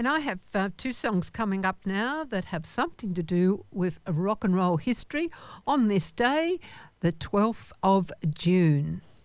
And I have two songs coming up now that have something to do with rock and roll history on this day, the 12th of June.